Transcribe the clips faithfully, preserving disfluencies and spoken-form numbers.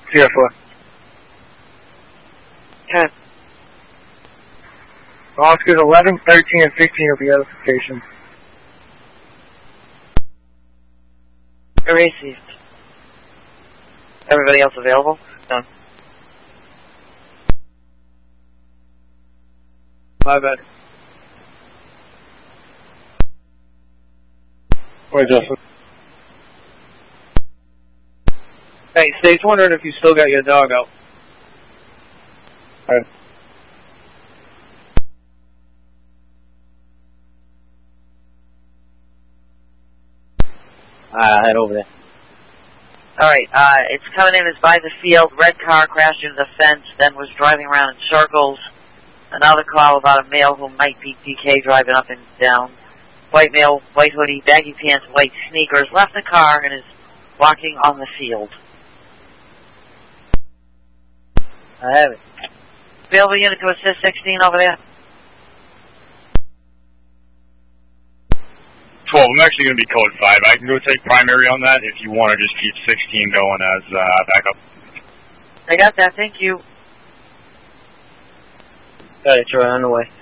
Sierra four. ten. Oscars eleven, thirteen, and fifteen will be out of station. Received. Everybody else available? Done. My bad. Wait, Justin. Hey, State's wondering if you still got your dog out. Alright. Uh, head over there. Alright, uh, it's coming in as by the field. Red car crashed into the fence, then was driving around in circles. Another call about a male who might be P K driving up and down. White male, white hoodie, baggy pants, white sneakers, left the car and is walking on the field. I have it. Available unit to assist sixteen over there. twelve, I'm actually going to be code five. I can go take primary on that if you want to just keep sixteen going as uh, backup. I got that, thank you. Got it, Troy, on the way.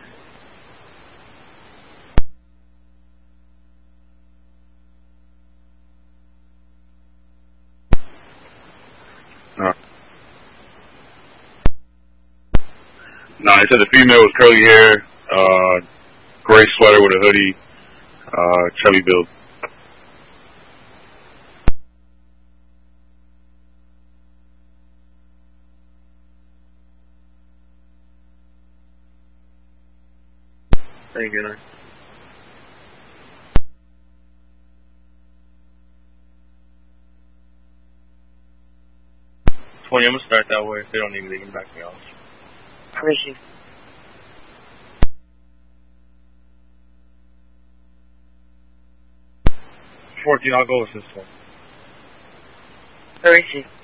Uh. No, I said the female with curly hair, uh, gray sweater with a hoodie, uh, chubby build. Thank you, Nick. twenty, I'm going to start that way. If they don't need me, they can back me off. Appreciate it. fourteen, I'll go with this one. Where is he?